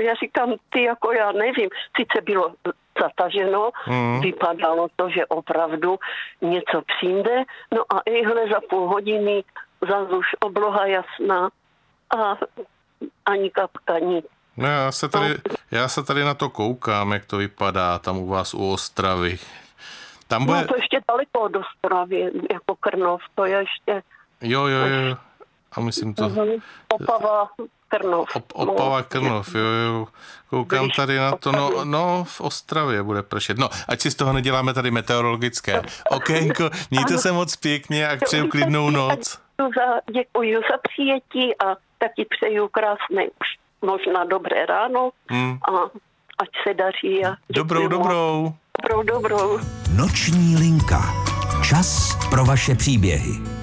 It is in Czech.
já říkám, ty jako já nevím, sice bylo zataženo, vypadalo to, že opravdu něco přijde, no a ihle za půl hodiny zase už obloha jasná a ani kapka nic. No já se tady na to koukám, jak to vypadá tam u vás u Ostravy. Tam bude... No to ještě daleko od Ostravy, jako Krnov, to je ještě... Jo. A myslím to... Opava, Krnov. Opava, Krnov, jo. Koukám tady na to, no v Ostravě bude pršet. No, ať si z toho neděláme tady meteorologické okénko, mějte se moc pěkně a přeju klidnou noc. Děkuji za přijetí a taky přeju krásné už možná dobré ráno a ať se daří. A Dobrou. Dobrou. Noční linka. Čas pro vaše příběhy.